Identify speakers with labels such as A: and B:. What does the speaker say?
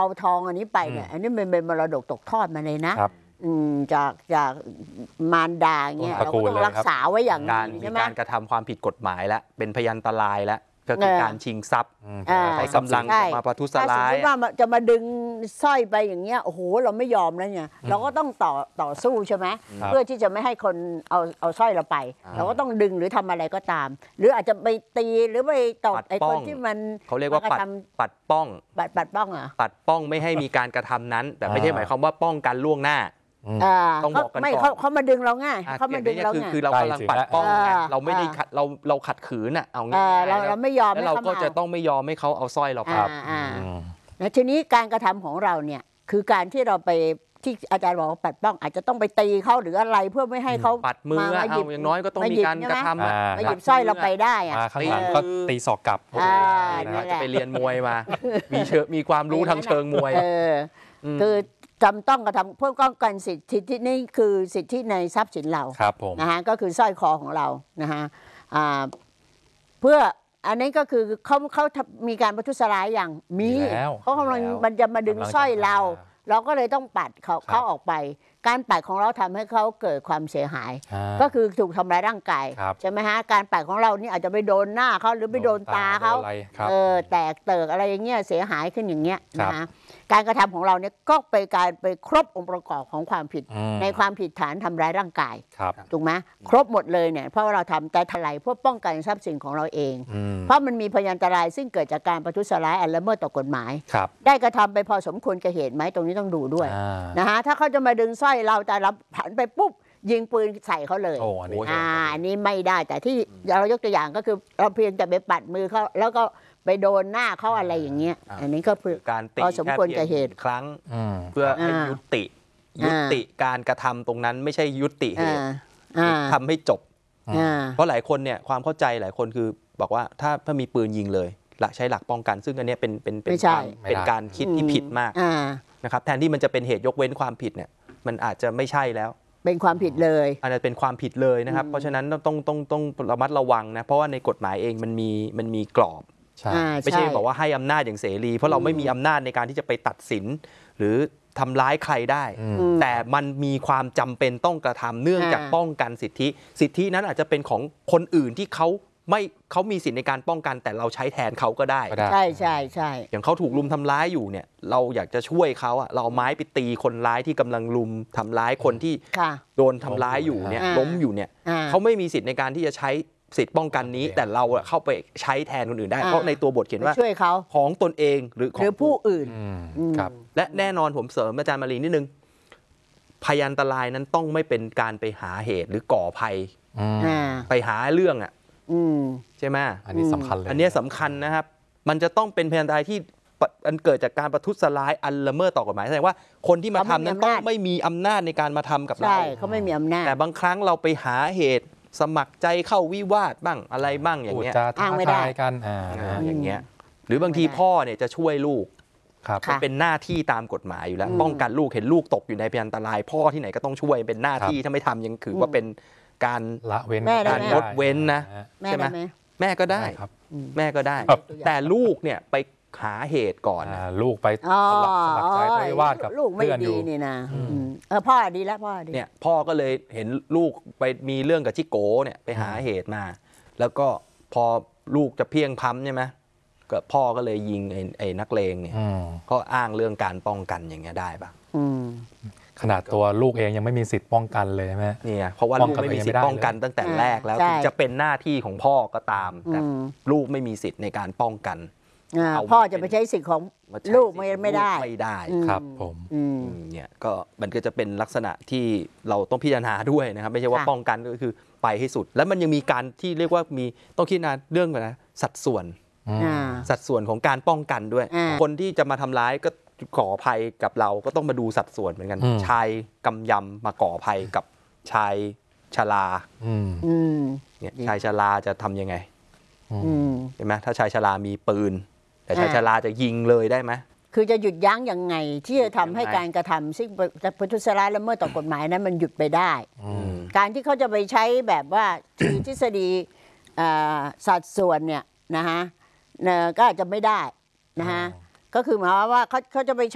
A: เอาทองอันนี้ไปเนี่ยอันนี้เป็นมรดกตกทอดมาเลยนะจากมารดาเงี้ยเราก็ต้องรักษาไว้อย่างนี้ใช่ไหม
B: การกระทำความผิดกฎหมายแล้วเป็นพยันตรายแล้วก็คือการชิงทรัพย์ใช้กำลังมาประทุษร้ายถ้าสมมติว่าจะมาดึงสร้อยไปอย่างเงี้ยโอ้โหเราไม่ยอมแล้วเนี่ยเราก็ต้องต่อสู้ใช่ไหมเพื่อที่จะไม่ให้คนเอาสร้อยเราไปเราก็ต้องดึงหรือทำอะไรก็ตามหรืออาจจะไปตีหรือไปตบไอ้คนที่มันเขาเรียกว่าปัดป้อง
A: ปัดป้องอ่ะ
B: ปัดป้องไม่ให้มีการกระทำนั้นแต่ไม่ใช่หมายความว่าป้องกันล่วงหน้าต้องบอกกันก่อน
A: เขามาดึงเราง่ายเขามาดึงเราง่าย
B: คือเรากำลังปัดป้องเราไม่ได้เราขัดขืนอ่ะเอาง่าย
A: เราไม่ยอม
B: แล้วเราก็จะต้องไม่ยอมให้เขาเอาสร้อยเราไป
A: แล้วทีนี้การกระทำของเราเนี่ยคือการที่เราไปที่อาจารย์บอกว่าปัดป้องอาจจะต้องไปตีเขาหรืออะไรเพื่อไม่ให้เขา
B: ปัดมือเอาอย่างน้อยก็ต้องมีการกระทำ
A: มาหยิบสร้อยเราไปได้อะ
C: ข้างหลังก็ตีศอกกลับ
B: จะไปเรียนมวยมามีความรู้ทางเชิงมวย
A: คือจำต้องกระทำเพื่อป้องกันสิทธิที่นี่คือสิทธิในทรัพย์สินเรานะฮะก็คือสร้อยคอของเรานะฮะเพื่ออันนี้ก็คือเขามีการประทุษร้ายอย่างมีเขากำลังมันจะมาดึงสร้อยเราก็เลยต้องปัดเขาออกไปการปัดของเราทำให้เขาเกิดความเสียหายก็คือถูกทำร้ายร่างกายใช่ไหมฮะการปัดของเรานี่อาจจะไปโดนหน้าเขาหรือไปโดนตาเขาแตกเติกอะไรอย่างเงี้ยเสียหายขึ้นอย่างเงี้ยนะฮะการกระทำของเราเนี่ยก็ไปครบองค์ประกอบของความผิดในความผิดฐานทำร้ายร่างกายถูกไหมครบหมดเลยเนี่ยเพราะเราทำแต่ทลายเพื่อป้องกันทรัพย์สินของเราเองเพราะมันมีพยานอันตรายซึ่งเกิดจากการประทุษร้ายอันละเมิดต่อกฎหมายได้กระทำไปพอสมควรแก่เหตุไหมตรงนี้ต้องดูด้วยนะฮะถ้าเขาจะมาดึงสร้อยเราแต่เราผันไปปุ๊บยิงปืนใส่เขาเลยอันนี้ไม่ได้แต่ที่เรายกตัวอย่างก็คือเราเพียงแต่ไปปัดมือเขาแล้วก็ไปโดนหน้าเขาอะไรอย่างเงี้ยอันนี้ก็คือ
B: การตี
A: พอสมควรแก่เหตุ
B: ครั้งเพื่อให้ยุติการกระทำตรงนั้นไม่ใช่ยุติเหตุทำให้จบเพราะหลายคนเนี่ยความเข้าใจหลายคนคือบอกว่าถ้ามีปืนยิงเลยใช้หลักป้องกันซึ่งอันนี้เป็นการคิดที่ผิดมากนะครับแทนที่มันจะเป็นเหตุยกเว้นความผิดเนี่ยมันอาจจะไม่ใช่แล้ว
A: เป็นความผิดเลย
B: อันนั้นเป็นความผิดเลยนะครับเพราะฉะนั้นต้องระมัดระวังนะเพราะว่าในกฎหมายเองมันมีกรอบไม่ใช่บอกว่าให้อำนาจอย่างเสรีเพราะเราไม่มีอำนาจในการที่จะไปตัดสินหรือทำร้ายใครได้แต่มันมีความจำเป็นต้องกระทำเนื่องจากป้องกันสิทธินั้นอาจจะเป็นของคนอื่นที่เขามีสิทธิในการป้องกันแต่เราใช้แทนเขาก็ได้
A: ใช่
B: อย่างเขาถูกลุมทำร้ายอยู่เนี่ยเราอยากจะช่วยเขาเราเอาไม้ไปตีคนร้ายที่กำลังลุมทำร้ายคนที่โดนทำร้ายอยู่เนี่ยล้มอยู่เนี่ยเขาไม่มีสิทธิในการที่จะใช้สิทธิป้องกันนี้แต่เราเข้าไปใช้แทนคนอื่นได้เพราะในตัวบทเขียนว่า
A: ช่วยเขา
B: ของตนเองหรือ
A: ผู้อื่น
B: และแน่นอนผมเสริมอาจารย์มารีนิดนึงพยานอันตรายนั้นต้องไม่เป็นการไปหาเหตุหรือก่อภัยไปหาเรื่องใช่ไหม
C: อันนี้สำคัญเลย
B: อันนี้สำคัญนะครับมันจะต้องเป็นพยานอันตรายที่มันเกิดจากการประทุษร้ายอันละเมิดต่อกฎหมายแสดงว่าคนที่มาทำนั้นต้องไม่มีอำนาจในการมาทำกับเรา
A: ใช่เขาไม่มีอำนาจ
B: แต่บางครั้งเราไปหาเหตุสมัครใจเข้าวิวาทบ้างอะไรบ้างอย่างเงี้ย
C: อ้างไม่ได้กัน
B: อย่างเงี้ยหรือบางทีพ่อเนี่ยจะช่วยลูกมันเป็นหน้าที่ตามกฎหมายอยู่แล้วป้องกันลูกเห็นลูกตกอยู่ในพยานอันตรายพ่อที่ไหนก็ต้องช่วยเป็นหน้าที่ถ้าไม่ทำยังถือว่าเป็นการ
C: ละเว้น
B: การงดเว้นนะใช่ไหมแม่ก็ได้แม่ก็ได้แต่ลูกเนี่ยไปหาเหตุก่อน
C: ลูกไปสมัครใจไปวาดกับเพื่อนอยู่
A: นี่นะพ่อดีแล้วพ่อดี
B: เนี่ยพ่อก็เลยเห็นลูกไปมีเรื่องกับจิโก้เนี่ยไปหาเหตุมาแล้วก็พอลูกจะเพียงพั้มใช่ไหมก็พ่อก็เลยยิงไอ้นักเลงเนี่ยก็อ้างเรื่องการป้องกันอย่างเงี้ยได้ปะ
C: ขนาดตัวลูกเองยังไม่มีสิทธิ์ป้องกันเลยใช่ไหม
B: เนี่ยเพราะว่าลูกไม่มีสิทธิ์ป้องกันตั้งแต่แรกแล้วถึงจะเป็นหน้าที่ของพ่อก็ตามแต่ลูกไม่มีสิทธิ์ในการป้องกัน
A: พ่อจะไปใช้สิทธิ์ของลูกไม่
B: ได้
C: ครับผม
B: เนี่ยก็มันก็จะเป็นลักษณะที่เราต้องพิจารณาด้วยนะครับไม่ใช่ว่าป้องกันก็คือไปให้สุดแล้วมันยังมีการที่เรียกว่ามีต้องคิดนะเรื่องนะสัดส่วนของการป้องกันด้วยคนที่จะมาทำร้ายก็ก่อภัยกับเราก็ต้องมาดูสัดส่วนเหมือนกันชายกำยำมาก่อภัยกับชายชราเนี่ยชายชราจะทำยังไงเห็นไหมถ้าชายชรามีปืนแต่ชายชราจะยิงเลยได้ไหม
A: คือจะหยุดยั้งยังไงที่จะทำให้การกระทำซึ่งประทุษร้ายละเมิดต่อกฎหมายนั้นมันหยุดไปได้การที่เขาจะไปใช้แบบว่าทฤษฎีสัดส่วนเนี่ยนะฮะก็อาจจะไม่ได้นะฮะก็คือหมายว่าเขาจะไป